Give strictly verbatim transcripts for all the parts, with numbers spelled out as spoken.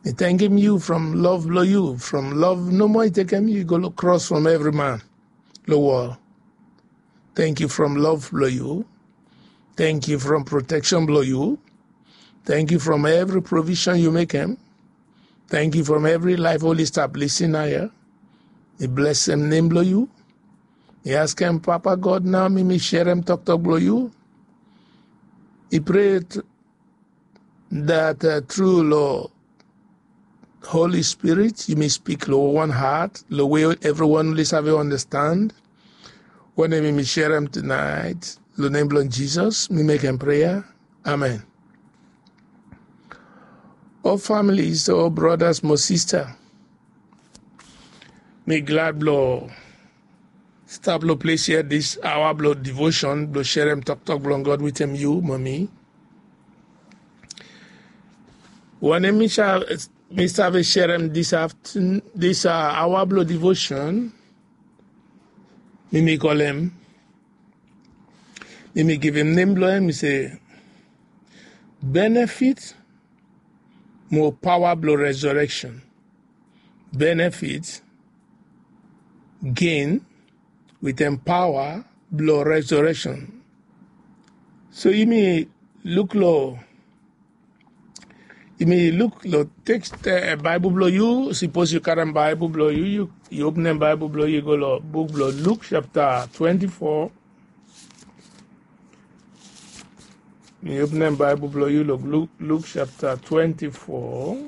Me thank him you from love blow you. From love no more take him you go cross from every man. The wall. Thank you from love blow you. Thank you from protection blow you. Thank you from every provision you make him. Thank you from every life holy establishing here. Me bless him name blow you. Me ask him Papa God now me me share him talk talk blow you. He prayed that uh, through Lord Holy Spirit, you may speak low one heart, the way everyone will have understand. When I may share them tonight, the name of Jesus, me make him prayer. Amen. All families, all brothers, my sister, may glad blow stop blow place here this hour blow devotion, blow share them talk talk blow God with him you, mommy. When I may share Mister share him this afternoon, this uh, hour blow devotion. Me me call him. Me me give him name blow him. Me say benefit more power blow resurrection. Benefit gain with empower blow resurrection. So you may look low. You may look low. Text a uh, Bible blow you. Suppose you carry Bible blow you. You you open a Bible blow you go low. Book blow Luke chapter twenty-four. You open a Bible blow you look Luke Luke chapter twenty-four,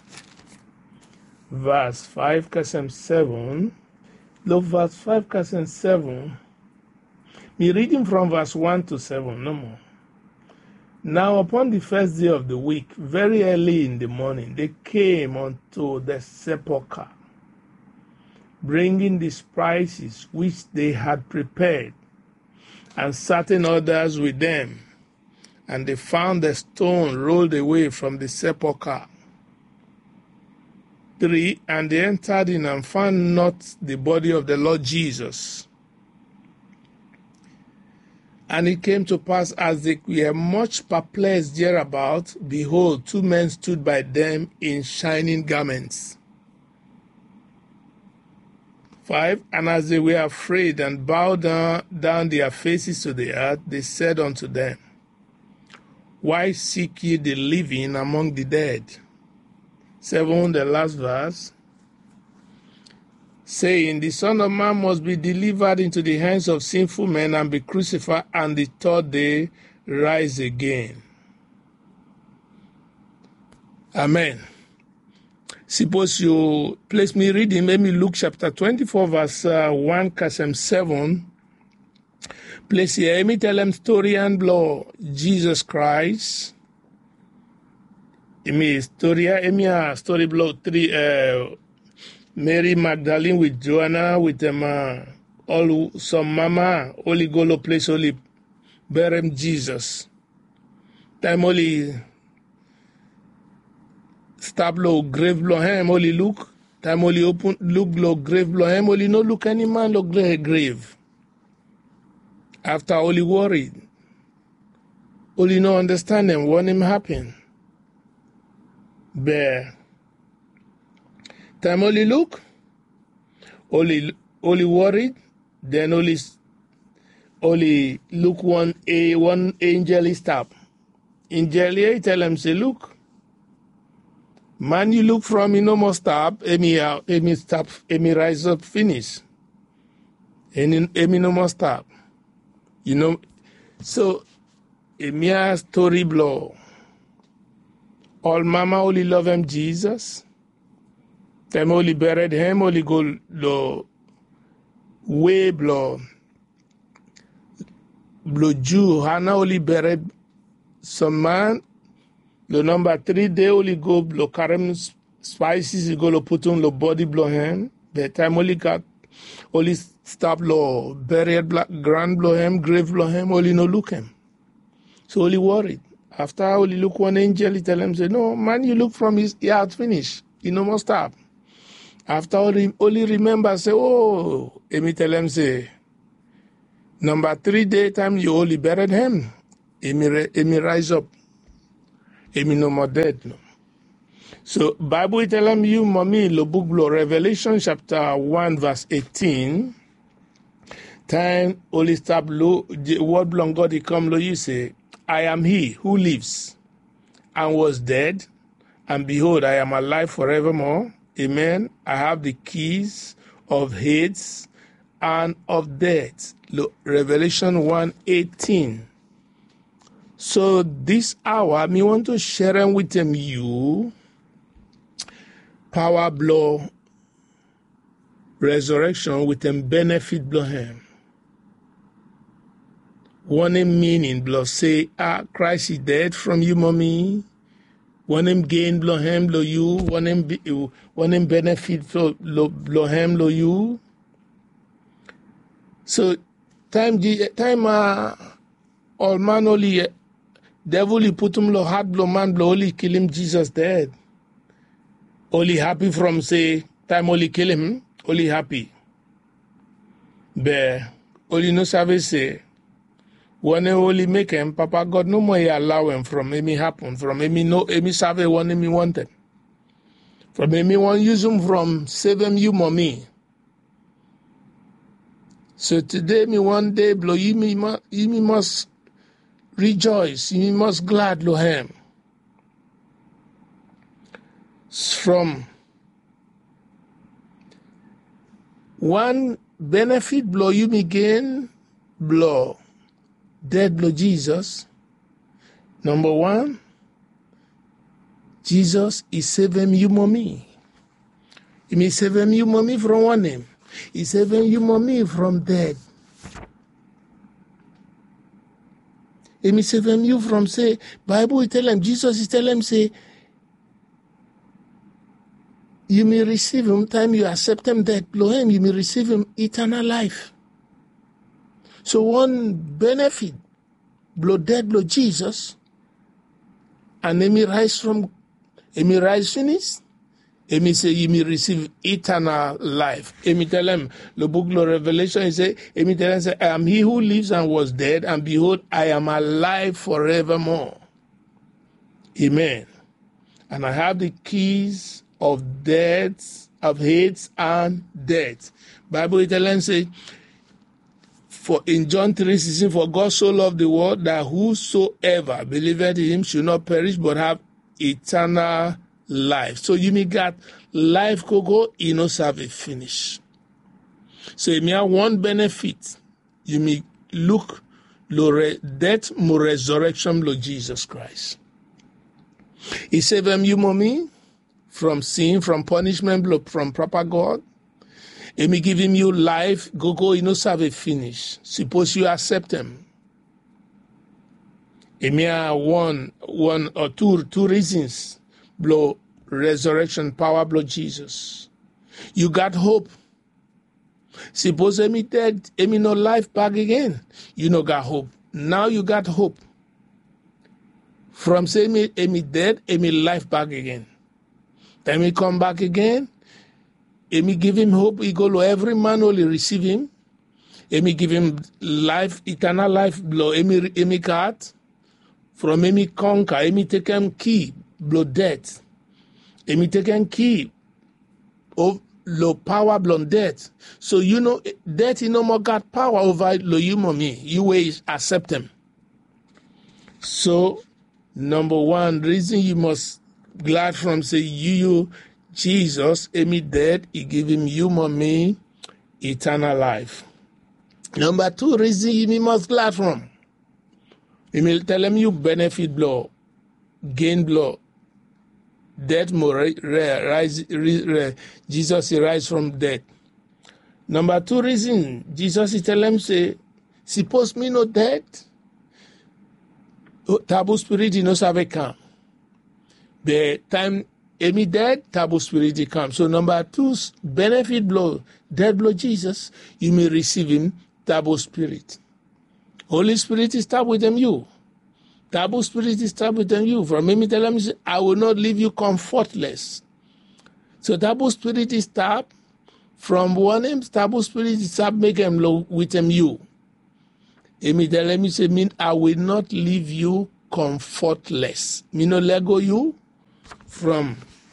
verse five, and seven. Look verse five, and seven. Me reading from verse one to seven. No more. Now upon the first day of the week, very early in the morning, they came unto the sepulchre, bringing the spices which they had prepared, and certain others with them. And they found the stone rolled away from the sepulchre. Three, and they entered in and found not the body of the Lord Jesus. And it came to pass, as they were much perplexed thereabout, behold, two men stood by them in shining garments. Five, and as they were afraid and bowed down, down their faces to the earth, they said unto them, Why seek ye the living among the dead? Seven, the last verse, saying, The Son of Man must be delivered into the hands of sinful men and be crucified, and the third day rise again. Amen. Suppose you place me reading, maybe Luke chapter twenty-four, verse uh, one, and seven. Place here, me tell them story and blow Jesus Christ. Me story, me a story blow three. Uh, Mary Magdalene with Joanna with them uh, all some mama only go to place only bear him Jesus. Time only stab low grave blow him only look. Time only open look blow grave blow him only no look any man look grave. After only worried. Only no understand him what him happen. Bear. Time only look, only only worried, then only only look one a one angel is stop. Angel he tell him say look, man you look from you no more stop, emi uh, emi stop, emi rise up finish. Emi emi no more stop. You know, so emi story blow. All mama only love him Jesus. Them only buried him, only go lo way blow blow Jew. Hana only buried some man. The number three they only go blow carry spices. He go lo put on lo body blow him. The time only got only stop lo buried black grand blow him, grave blow him. Only no look him. So only worried. After only look one angel, he tell him say no man you look from his yard finish. He no more stop. After only, only remember, say, oh, Emi tell him, say, number three day time you only buried him. Emi, Emi rise up. Emi no more dead. No. So Bible tell him you mommy lo book lo Revelation chapter one verse eighteen. Time Holy Stab lo word belong God he come lo you say, I am he who lives and was dead, and behold, I am alive forevermore. Amen. I have the keys of Hades and of death. Look, Revelation one eighteen. So this hour, me want to share them with them you power blow resurrection with them benefit blow him. One meaning blow say, ah, Christ is dead from you, mommy. One him gain blow him blow you. One him be, one him benefit blow, blow him blow you. So time time uh, all man only devil he put him low heart blow man blow only kill him Jesus dead. Only happy from say time only kill him only happy. But only no service say one only make him Papa God no more allow him from any happen from any no any serve one any wanted. From any one use him from save him you mommy. So today me one day blow you me you me must rejoice, you must glad lo him. From one benefit blow you me gain blow dead blow Jesus. Number one, Jesus is saving you mommy. He may saving you mommy from one name. He's saving you mommy from death. He may saving you from say, Bible will tell him, Jesus is telling him, say, you may receive him, time you accept him, death blow him, you may receive him eternal life. So one benefit, blow dead, blow Jesus, and he may rise from, he may rise finished, he may say, you may receive eternal life. He may tell him, the book of Revelation, he say, he may tell him, say, I am he who lives and was dead, and behold, I am alive forevermore. Amen. And I have the keys of death, of Hades and death. Bible it tells him, say, for in John three sixteen, for God so loved the world that whosoever believeth in him should not perish but have eternal life. So you may get life go you know serve a finish. So you may have one benefit. You may look lo death more resurrection lo Jesus Christ. He saved them you mommy from sin, from punishment, from proper God. He may give him you life, go go, you know, serve a finish. Suppose you accept him. He may have one, one or two, two reasons. Blow resurrection power, blow Jesus. You got hope. Suppose he dead, he no life back again. You no got hope. Now you got hope. From say me, he dead, he life back again. Then he come back again. Amy give him hope, he go to every man only receive him. Amy give him life, eternal life, blow Amy Amy cut. From Amy conquer, Amy take him key, blow death. Amy take him key of low power blow death. So you know death he no more got power over lo you mommy. You will accept him. So number one reason you must glad from say you you Jesus, Amy dead, he give him you mommy eternal life. Number two reason you must glad from. He will tell him you benefit blow, gain blow, death more rise, rise, Jesus he rise from death. Number two reason, Jesus he tell him say, suppose me no dead, taboo spirit he no save come. The time Amy dead, taboo spirit he come. So number two, benefit blow, dead blow Jesus, you may receive him, taboo spirit. Holy Spirit is tab with them you. Taboo spirit is tab with them you. From me tell them, I will not leave you comfortless. So taboo spirit is tab. From one name, taboo spirit is tab make them low with them you. Amy tell them, say, mean I will not leave you comfortless. Me no let go you from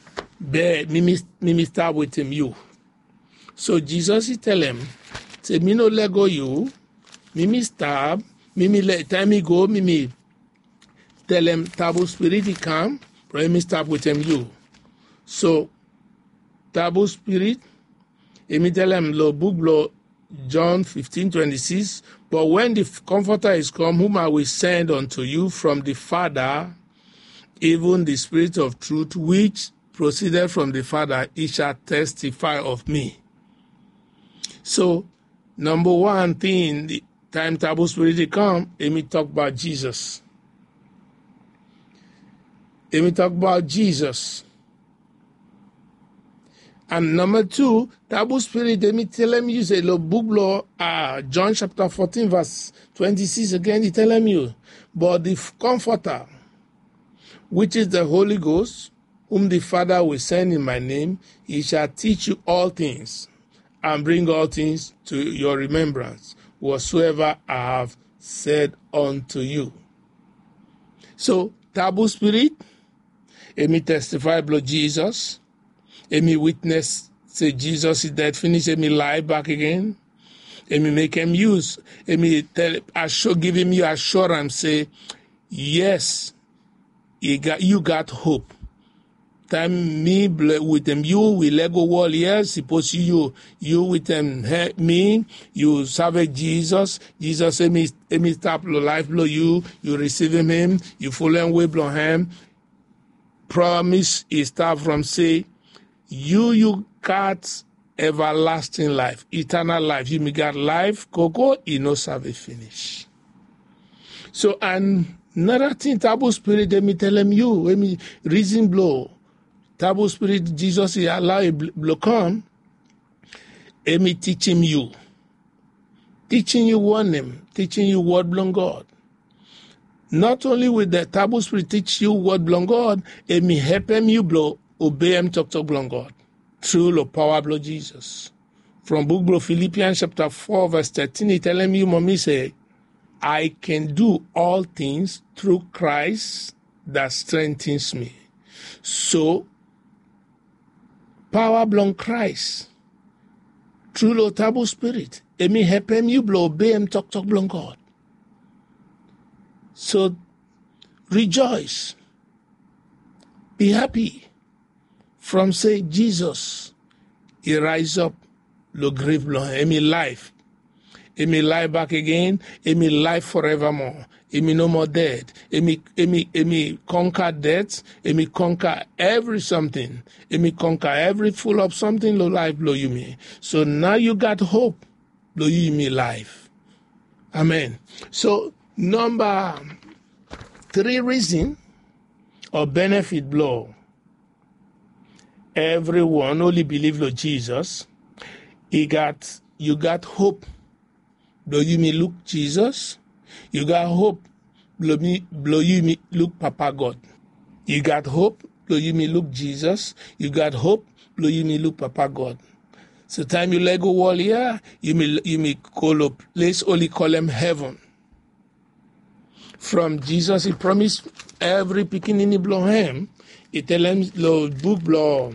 Be mimi mimi start with him you. So Jesus he tell him, say me no let go you, mimi stab, mimi let time me go, mimi tell him taboo spirit he come, but me start with him you. So taboo spirit, me tell him lo book lo John fifteen twenty-six, but when the Comforter is come, whom I will send unto you from the Father, even the Spirit of truth, which proceeded from the Father, he shall testify of me. So, number one thing, the time taboo spirit come, let me talk about Jesus. Let me talk about Jesus. And number two, taboo spirit, let me tell him you say, the book law, uh, John chapter fourteen, verse twenty-six, again, he tell him you, but the Comforter, which is the Holy Ghost, whom the Father will send in my name, he shall teach you all things, and bring all things to your remembrance, whatsoever I have said unto you. So, taboo spirit, let me testify blood Jesus, let me witness, say Jesus is dead, finish, let me lie back again, let me make him use, let me tell, assure, give him you assurance, say, yes, you got, you got hope. Time me with them, you will let go wall here. Suppose you, you with them, me, you serve Jesus. Jesus say me, me stop the life blow you. You receive him, you follow him way blow him. Promise is start from say, you you got everlasting life, eternal life. You me got life, coco, you no serve finish. So and another thing, taboo spirit, let me tell him you, let me reason blow. Taboo spirit, Jesus, he allow a blow come, let me teach him you. Teaching you one name, teaching you word belong God. Not only with the taboo spirit teach you word belong God, let me help him you blow, obey him talk talk belong God. Through the power blow Jesus. From book blow Philippians chapter four, verse thirteen, he tell him you, mommy say, I can do all things through Christ that strengthens me. So, power belong Christ. Through the taboo spirit. It may help him, you blow, obey him, talk, talk, belong God. So, rejoice. Be happy. From say, Jesus, he rise up, the grave belong, him life. He may lie back again. He may life forevermore. He may no more dead. He may, he may, he may conquer death. He may conquer every something. He may conquer every full of something. Lo life blow you me. So now you got hope. Blow you me life. Amen. So number three reason or benefit blow. Everyone only believe Lord Jesus. He got you got hope. Blow you me look Jesus. You got hope. Blow me blow you me look Papa God. You got hope. Blow you me look Jesus. You got hope. Blow you me look Papa God. So time you let go wall here, you may you may call up place only call him heaven. From Jesus, he promised every beginning blow him. He tell him Lord book blow.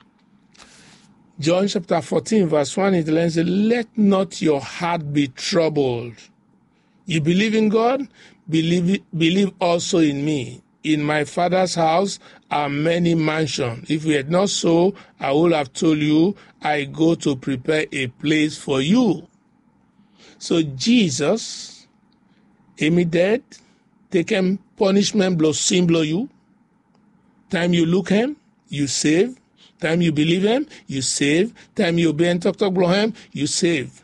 John chapter fourteen, verse one, it says, let not your heart be troubled. You believe in God? Believe, believe also in me. In my Father's house are many mansions. If it had not so, I would have told you, I go to prepare a place for you. So Jesus, him dead, take him punishment, blow sin, blow you. Time you look him, you save. Time you believe him, you save. Time you obey and talk talk blow him, you save.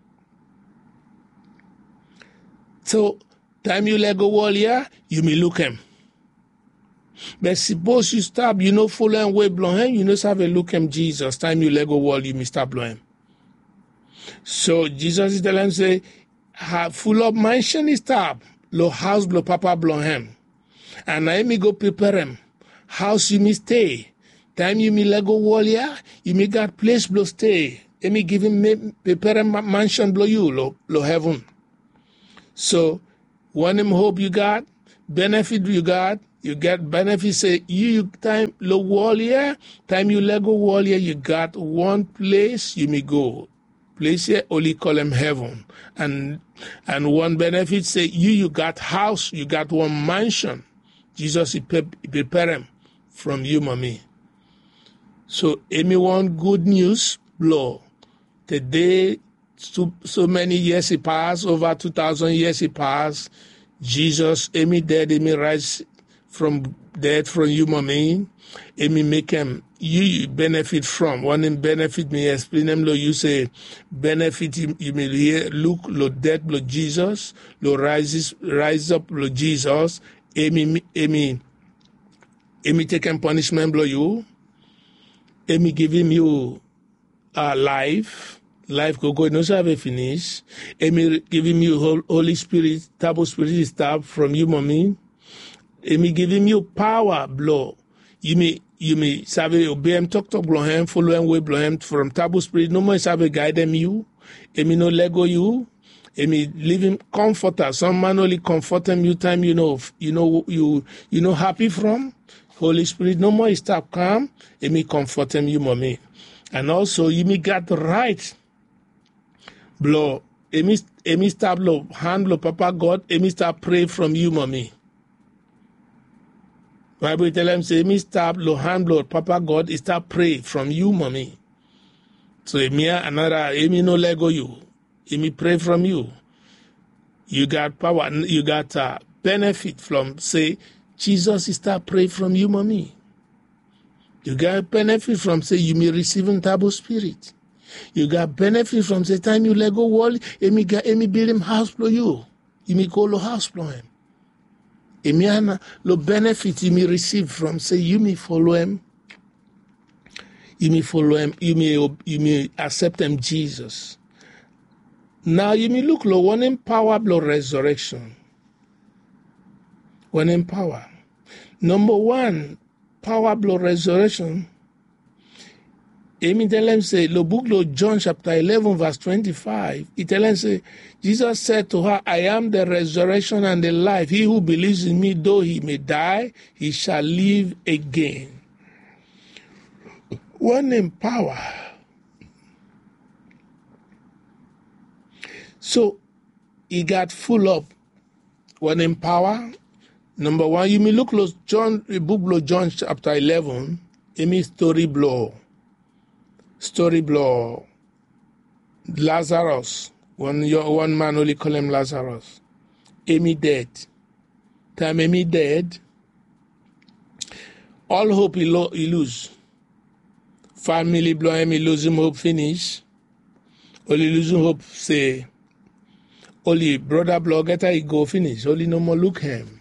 So, time you let go wall here, you may look him. But suppose you stop, you know, follow and way blow him, you know, have a look him Jesus. Time you let go wall, you may stop blow him. So, Jesus is telling him, say, full of mansion is stop. Lo house blow Papa blow him. And I may go prepare him. House you may stay. Time you may let go wall here, you may got place blow stay. Let me give him prepare him mansion blow you, lo, lo heaven. So, one him hope you got, benefit you got, you get benefits. Say you, you time low wall here, time you Lego wall here, you got one place you may go. Place here only call them heaven. And and one benefit say you you got house, you got one mansion. Jesus he prepare them from you, mommy. So anyone good news blow. Today so, so many years he passed, over two thousand years he passed. Jesus, Amy dead, Amy rise from dead from you, mommy. Amy make him you benefit from. One in benefit me explain them lo you say benefit you, you may hear look lo dead lo Jesus, lo rises rise up lo Jesus. Amy Amy Amy taking punishment blow you. Amy giving you uh, life. Life go go, no have a finish. Amy giving you Holy Spirit, table spirit stop from you, mommy. Amy giving you power, blow. You may you may save obey him, talk to blow him, follow him, way blow him from table spirit. No more save guide them you. Amy no lego you. Amy leave him comforter. Some man only comfort him you time you know you know you you know happy from. Holy Spirit, no more stop calm. Amy comfort him you, mommy. And also you may get the right. Blow, Amy, Amy start blow, hand blow, Papa God, Amy start pray from you, mommy. Bible tell him, say, Amy start blow, hand blow, Papa God, start pray from you, mommy. So, Amy, another, Amy no lego you. Amy pray from you. You got power, you got uh, benefit from, say, Jesus start pray from you, mommy. You got benefit from, say, you may receive a table spirit. You got benefit from the time you let go wall, Amy got Amy build him house for you. You may call the house for him. Amy ana lo benefit you may receive from say you may follow him. You may follow him, you may you may accept him Jesus. Now you may look lo one in power blow resurrection. One in power. Number one, power blow resurrection. Amy tell him say, the book of John chapter eleven verse twenty-five, he tell him say, Jesus said to her, I am the resurrection and the life. He who believes in me, though he may die, he shall live again. One in power. So he got full up. One in power. Number one, you may look close, John, the book of John chapter eleven, Amy story blow. Story blow. Lazarus. One, one man only call him Lazarus. Amy dead. Time Amy dead. All hope he, lo- he lose. Family blow him, he lose him hope finish. Only losing hope say. Only brother blow get he go finish. Only no more look him.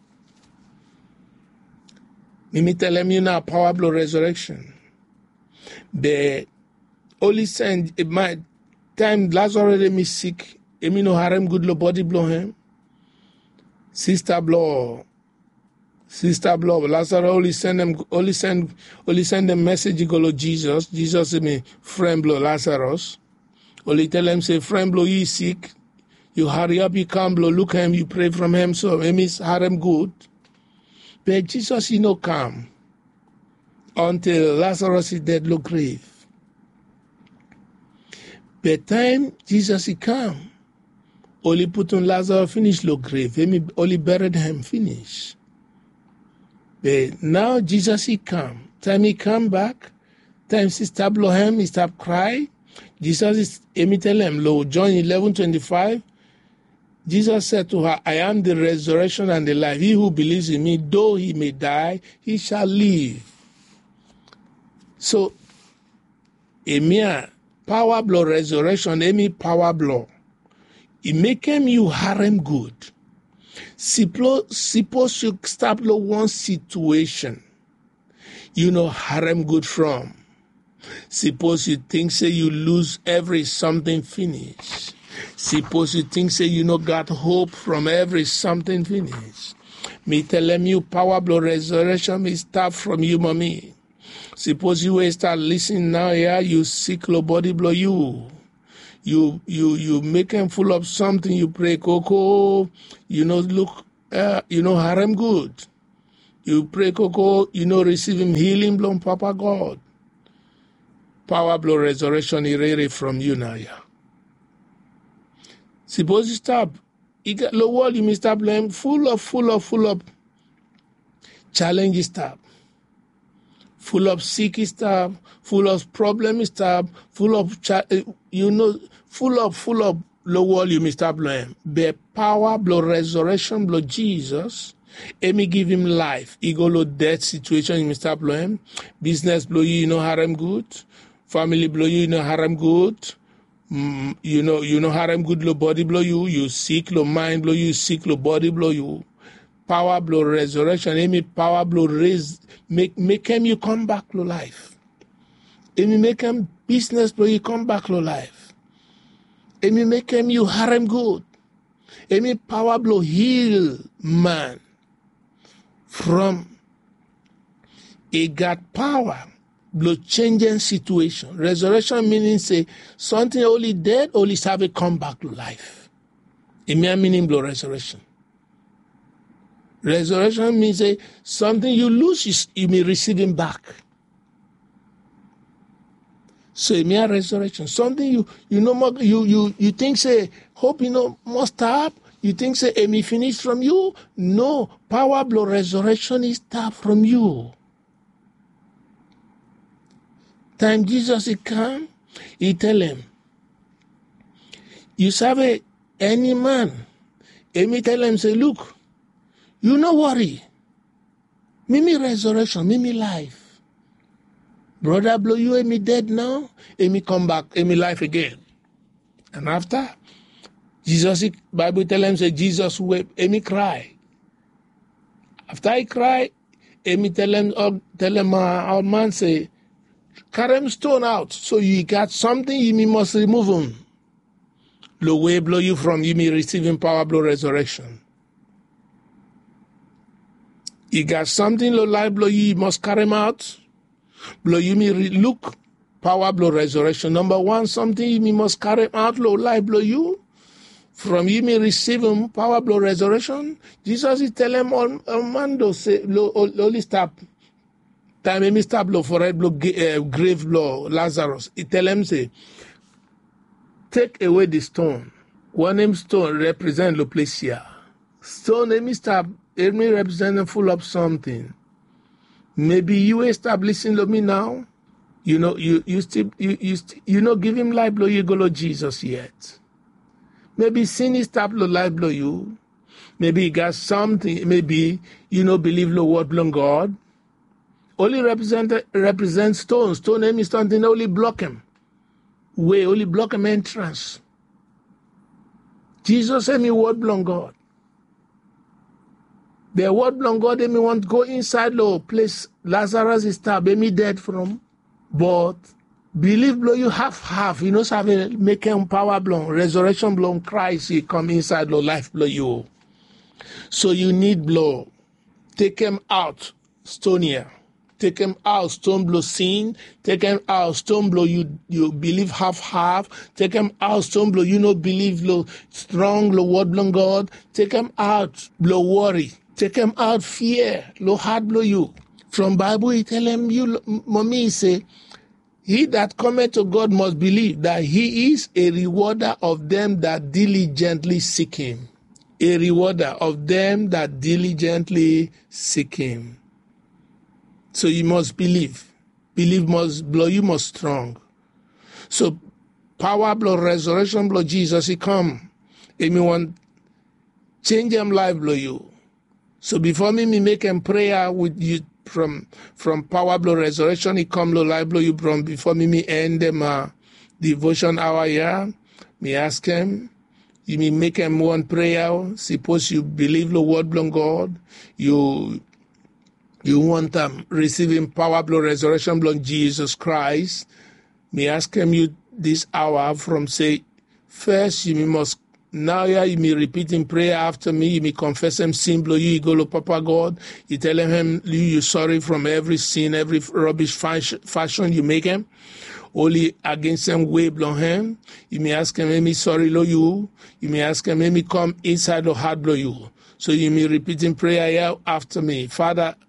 Me tell him you know power blow resurrection. The only send my time Lazarus me sick, me no harem good lo body blow him. Sister blow, sister blow. Lazarus only send them, only send, only send them message go to Jesus. Jesus me friend blow Lazarus. Only tell him say friend blow you sick, you hurry up, you come blow. Look at him, you pray from him. So him is harem good. But Jesus he no come until Lazarus is dead low grave. By time Jesus he come, only put on Lazarus finish low grave. Him only buried him finish. But now Jesus he come. Time he come back, time he stop blow him, he stop cry. Jesus is Amy tell him, Lo John eleven twenty five. Jesus said to her, I am the resurrection and the life. He who believes in me, though he may die, he shall live. So, Amy, power blow resurrection, Amy power blow. It make him you harem good. Suppose you stop blow one situation, you know harem good from. Suppose you think say you lose every something finish. Suppose you think say you know got hope from every something finish. Me tell them you power blow resurrection me start from you, mommy. Suppose you will start listening now, yeah, you sick low body blow you. You you you make them full of something, you pray cocoa, you know look uh, you know harem good. You pray, Coco, you know, receive him healing, blow, Papa God. Power, blow, resurrection, irere from you now, yeah. Suppose you stop. You get the world, you may stop blame, full of, full of, full of challenge stop. Full of sick stop, full of problem stop, full of, cha- you know, full of, full of the world, you may stop blame. Be power, blow, resurrection, blow, Jesus. Amy give him life. He go to death situation, you may stop blame. Business blow you, you know, harem good. Family blow you, you know, harem good. Mm, you know, you know, harem good, lo body blow you. You sick, lo mind blow you. Sick, lo body blow you. Power blow, resurrection. Amy power blow, raise, make make him you come back to life. Amy make him business blow you come back to life. Amy make him you harem good. Amy power blow heal man from he got power. Blow changing situation. Resurrection meaning say something only dead, only have a come back to life. It meaning blow resurrection. Resurrection means say something you lose, you, you may receive him back. So it means resurrection. Something you you know more, you you you think say hope you know must stop. You think say it may finish from you. No, power blow resurrection is start from you. Time Jesus he come, he tell him, you serve any man. And me tell him, say, look, you no worry. Me me resurrection, me me life. Brother blow you, and me dead now, and me come back, and me life again. And after, Jesus, he, Bible tell him, say, Jesus wept, and me cry. After I cry, and me tell him, oh, tell him, uh, our man say, carry him stone out. So you got something, you must remove him. The way blow you from, you may receiving power, blow resurrection. You got something, low life blow you, you must carry him out. Blow you may re- look, power, blow resurrection. Number one, something you must carry him out, low life blow you. From you may receive him, power, blow resurrection. Jesus is telling him, oh, man, say, only stop. Time me stop blow for red blow uh, grave blow Lazarus. He tell him say, take away the stone. One name stone represent the place here. Stone me stop. It may represent full of something. Maybe you establishing to me now. You know you you still you you st- you know give him life blow you go to Jesus yet. Maybe sin is stop blow life blow you. Maybe you got something. Maybe you know believe the word blow God. Only represent represent stone. Stone name is something only block him. Way only block him entrance. Jesus said me word belong God. The word belong God, they me want to go inside the place Lazarus is stab, me dead from. But believe blow you half half. You know have make him power blow, resurrection blow Christ, he come inside the life blow you. So you need blow. Take him out, stone here. Take him out, stone blow sin. Take him out, stone blow you you believe half half. Take him out, stone blow you no believe blow strong blow word blow God. Take him out, blow worry. Take him out fear, blow heart blow you. From Bible he tell him you mommy he say he that cometh to God must believe that he is a rewarder of them that diligently seek him. A rewarder of them that diligently seek him. So you must believe. Believe must blow you must strong. So power blow resurrection blow Jesus he come. If me want change him life blow you. So before me me make him prayer with you from from power blow resurrection he come blow life blow you from before me me end them uh, devotion hour here. Me ask him. You may make him one prayer. Suppose you believe the word blow God. You You want um, receiving power blow resurrection blow Jesus Christ. Me ask him you this hour from say first you must now yeah, you may repeat in prayer after me. You may confess him sin blow you. You go to Papa God. You tell him you you sorry from every sin, every rubbish fashion you make him. Only against him way blow him. You may ask him, let me sorry blow you. You may ask him, let me come inside the heart blow you. So you may repeat in prayer yeah, after me. Father,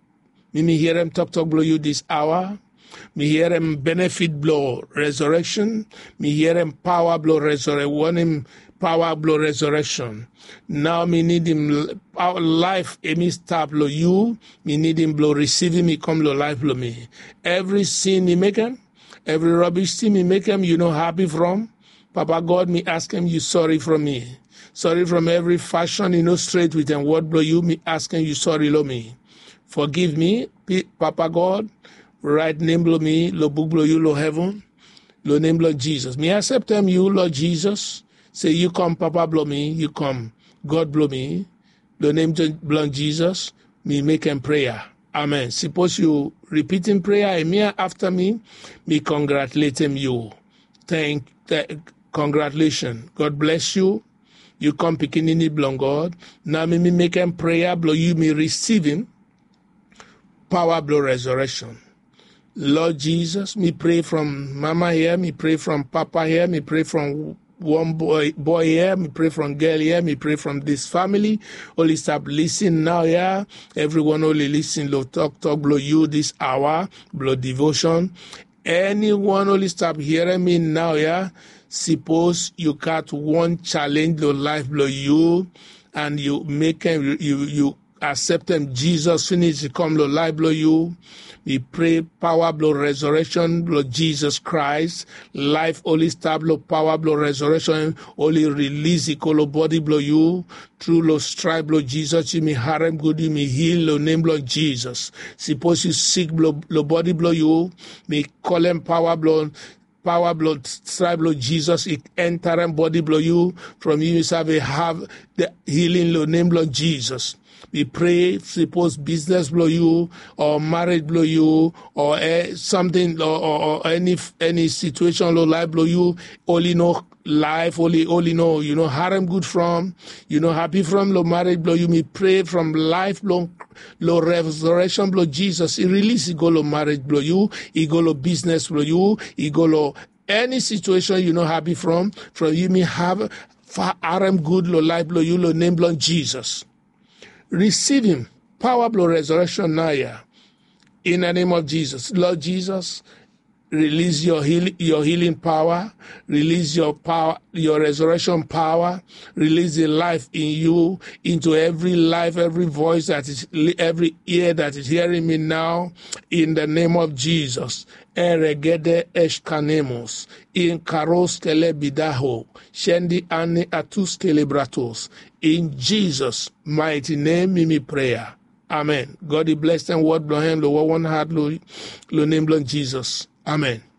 Me me hear him talk talk blow you this hour. Me hear him benefit blow resurrection. Me hear him power blow resurrection. Want him power blow resurrection. Now me need him our life. Emi start blow you. Me need him blow receiving me come blow life blow me. Every sin me make him. Every rubbish thing me make him. You know happy from. Papa God me ask him you sorry from me. Sorry from every fashion you know straight with him. Word blow you me asking you sorry lo me. Forgive me, Papa God. Right name blow me, lo book blow you, lo heaven, lo name blow Jesus. Me accept them you, Lord Jesus. Say you come, Papa blow me, you come, God blow me, lo name blow Jesus. Me make him prayer. Amen. Suppose you repeating prayer, and me after me, me congratulate him you. Thank, thank congratulations. God bless you. You come picking in the blow God. Now me, me make him prayer, blow you, me receive him. Power blow resurrection. Lord Jesus, me pray from Mama here, me pray from Papa here, me pray from one boy boy here, me pray from girl here, me pray from this family. Only stop listen now, yeah. Everyone only listen, lo talk, talk, blow you this hour, blow devotion. Anyone only stop hearing me now, yeah. Suppose you got one challenge, lo life blow you, and you make him, you, you accept him, Jesus finish, come, lo life blow you. We pray power blow resurrection, blow Jesus Christ, life only star blow power blow resurrection, only release equal body blow you, through lo stripe blow Jesus, you me harem good, you me heal, lo name blow Jesus. Suppose you sick blow, lo body blow you, me call him power blow, power blow, stripe blow Jesus, it enter and body blow you, from you have a have the healing lo name blow Jesus. We pray, suppose business blow you, or marriage blow you, or uh, something, or, or, or any any situation, low life blow you, only know life, only only know, you know, harem good from, you know, happy from, low marriage blow you, me pray from life blow, low resurrection blow Jesus, he release, he go low marriage blow you, he go low business blow you, he go low any situation you know happy from, from you me have, harem good, low life blow you, low name blow Jesus. Receive him, power blow resurrection now, yeah. In the name of Jesus. Lord Jesus, release your heal, your healing power, release your power, your resurrection power, release the life in you into every life, every voice that is, every ear that is hearing me now, in the name of Jesus. Eregede eshkanemos, in karos bidaho, shendi ani atus celebratos. In Jesus' mighty name, me prayer. Amen. God bless them. Word blow him, the one heart, lo name blow Jesus. Amen.